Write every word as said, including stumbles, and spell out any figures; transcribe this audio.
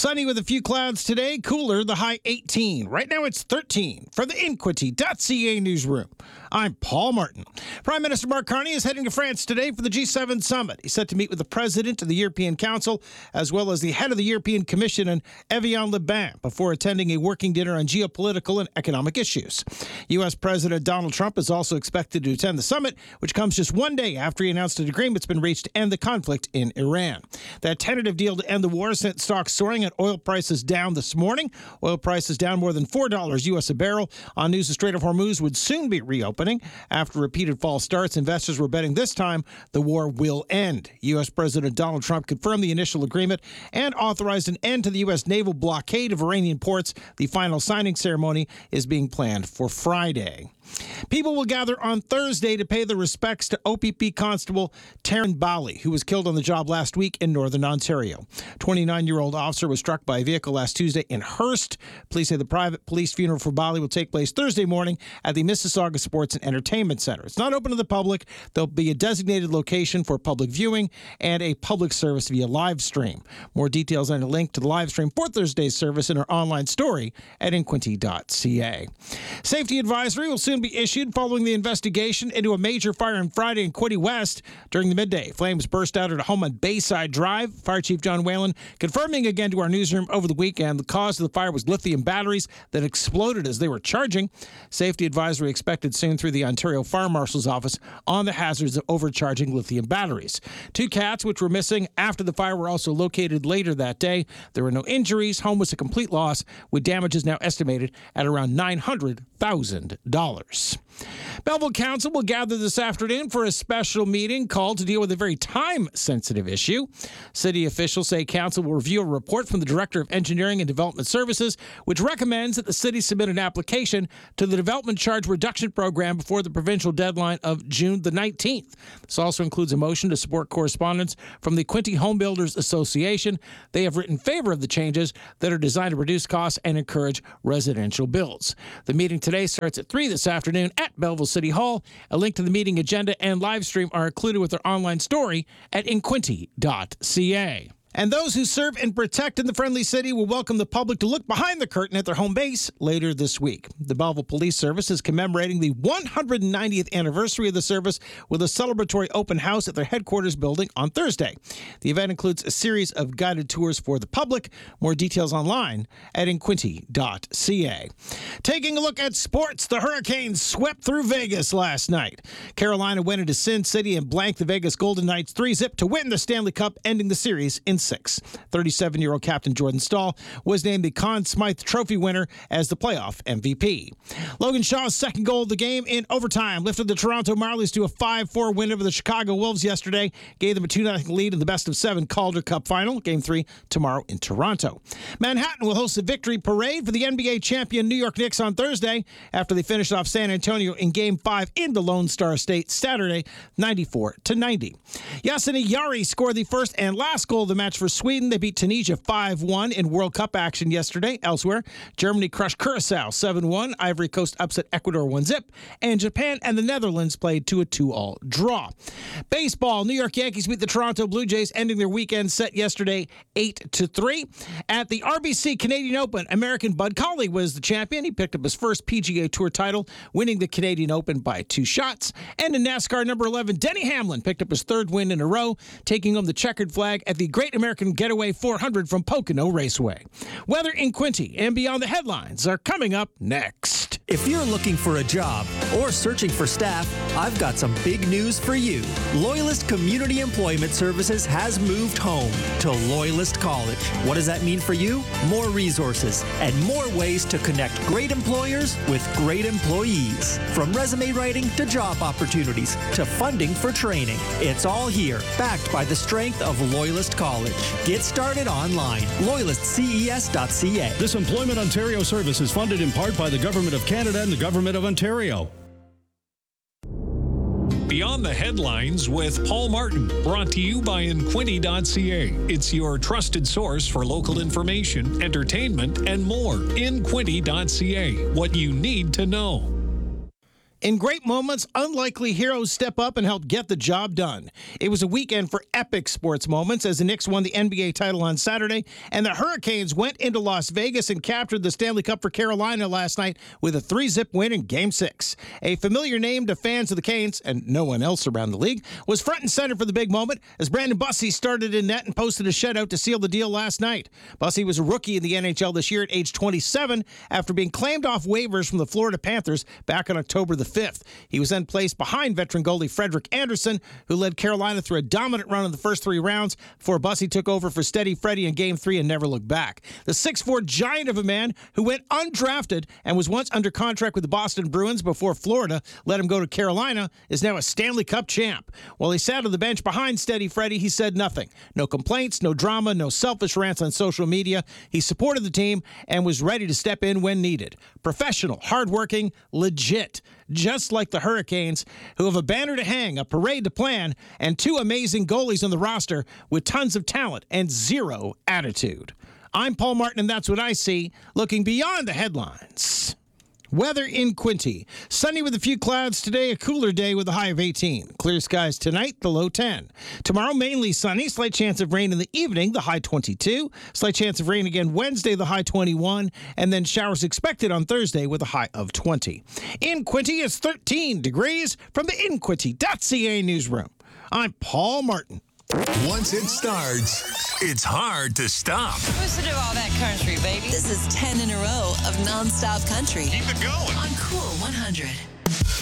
Sunny with a few clouds today. Cooler, the high eighteen. Right now it's thirteen. For the Inquity dot C A newsroom, I'm Paul Martin. Prime Minister Mark Carney is heading to France today for the G seven summit. He's set to meet with the president of the European Council, as well as the head of the European Commission and Evian Liban, before attending a working dinner on geopolitical and economic issues. U S. President Donald Trump is also expected to attend the summit, which comes just one day after he announced an agreement's been reached to end the conflict in Iran. That tentative deal to end the war sent stocks soaring and oil prices down this morning. Oil prices down more than four dollars U S a barrel on news the Strait of Hormuz would soon be reopening. After repeated false starts, investors were betting this time the war will end. U S. President Donald Trump confirmed the initial agreement and authorized an end to the U S naval blockade of Iranian ports. The final signing ceremony is being planned for Friday. People will gather on Thursday to pay their respects to O P P Constable Taryn Bali, who was killed on the job last week in Northern Ontario. twenty-nine-year-old officer was struck by a vehicle last Tuesday in Hearst. Police say the private police funeral for Bali will take place Thursday morning at the Mississauga Sports and Entertainment Center. It's not open to the public. There'll be a designated location for public viewing and a public service via live stream. More details and a link to the live stream for Thursday's service in our online story at Inquity dot C A. Safety advisory will soon be issued following the investigation into a major fire on Friday in Quinte West. During the midday, flames burst out at a home on Bayside Drive. Fire Chief John Whalen confirming again to our newsroom over the weekend the cause of the fire was lithium batteries that exploded as they were charging. Safety advisory expected soon through the Ontario Fire Marshal's office on the hazards of overcharging lithium batteries. Two cats, which were missing after the fire, were also located later that day. There were no injuries. Home was a complete loss, with damages now estimated at around nine hundred thousand dollars. Belleville Council will gather this afternoon for a special meeting called to deal with a very time-sensitive issue. City officials say council will review a report from the Director of Engineering and Development Services, which recommends that the city submit an application to the Development Charge Reduction Program before the provincial deadline of June the nineteenth. This also includes a motion to support correspondence from the Quinte Home Builders Association. They have written in favor of the changes that are designed to reduce costs and encourage residential builds. The meeting today starts at three this afternoon at Belleville City Hall. A link to the meeting agenda and live stream are included with our online story at Inquity dot C A. And those who serve and protect in the Friendly City will welcome the public to look behind the curtain at their home base later this week. The Belleville Police Service is commemorating the one hundred ninetieth anniversary of the service with a celebratory open house at their headquarters building on Thursday. The event includes a series of guided tours for the public. More details online at Inquity dot C A. Taking a look at sports, the Hurricanes swept through Vegas last night. Carolina went into Sin City and blanked the Vegas Golden Knights three zip to win the Stanley Cup, ending the series in six. thirty-seven-year-old captain Jordan Stahl was named the Conn Smythe Trophy winner as the playoff M V P. Logan Shaw's second goal of the game in overtime lifted the Toronto Marlies to a five four win over the Chicago Wolves yesterday, gave them a two nothing lead in the best of seven Calder Cup final. Game three tomorrow in Toronto. Manhattan will host a victory parade for the N B A champion New York Knicks on Thursday after they finished off San Antonio in Game five in the Lone Star State Saturday, ninety-four to ninety. Yassine Yari scored the first and last goal of the match for Sweden. They beat Tunisia five one in World Cup action yesterday. Elsewhere, Germany crushed Curacao seven one. Ivory Coast upset Ecuador one zip. And Japan and the Netherlands played to a two all draw. Baseball, New York Yankees beat the Toronto Blue Jays, ending their weekend set yesterday eight to three. At the R B C Canadian Open, American Bud Cauley was the champion. He picked up his first P G A Tour title, winning the Canadian Open by two shots. And in NASCAR, number eleven, Denny Hamlin picked up his third win in a row, taking home the checkered flag at the Great American Getaway four hundred from Pocono Raceway. Weather in Quinte and beyond the headlines are coming up next. If you're looking for a job or searching for staff, I've got some big news for you. Loyalist Community Employment Services has moved home to Loyalist College. What does that mean for you? More resources and more ways to connect great employers with great employees. From resume writing to job opportunities to funding for training. It's all here, backed by the strength of Loyalist College. Get started online. Loyalist C E S dot C A. This Employment Ontario service is funded in part by the Government of Canada and the Government of Ontario. Beyond the Headlines with Paul Martin, brought to you by Inquity dot C A. It's your trusted source for local information, entertainment, and more. Inquity dot C A. What you need to know. In great moments, unlikely heroes step up and help get the job done. It was a weekend for epic sports moments as the Knicks won the N B A title on Saturday, and the Hurricanes went into Las Vegas and captured the Stanley Cup for Carolina last night with a three-zip win in Game six. A familiar name to fans of the Canes, and no one else around the league, was front and center for the big moment as Brandon Bussie started in net and posted a shutout to seal the deal last night. Bussie was a rookie in the N H L this year at age twenty-seven after being claimed off waivers from the Florida Panthers back on October the fifth. He was then placed behind veteran goalie Frederik Andersen, who led Carolina through a dominant run in the first three rounds before Bussie took over for Steady Freddy in Game three and never looked back. The six foot four giant of a man who went undrafted and was once under contract with the Boston Bruins before Florida let him go to Carolina is now a Stanley Cup champ. While he sat on the bench behind Steady Freddy, he said nothing. No complaints, no drama, no selfish rants on social media. He supported the team and was ready to step in when needed. Professional, hardworking, legit. Just like the Hurricanes, who have a banner to hang, a parade to plan, and two amazing goalies on the roster with tons of talent and zero attitude. I'm Paul Martin, and that's what I see, looking beyond the headlines. Weather in Quinte. Sunny with a few clouds today, a cooler day with a high of eighteen. Clear skies tonight, the low ten. Tomorrow, mainly sunny, slight chance of rain in the evening, the high twenty-two. Slight chance of rain again Wednesday, the high twenty-one. And then showers expected on Thursday with a high of twenty. In Quinte, it's thirteen degrees from the in quinte dot c a newsroom. I'm Paul Martin. Once it starts, it's hard to stop. Listen to all that country, baby. This is ten in a row of nonstop country. Keep it going On Cool one hundred.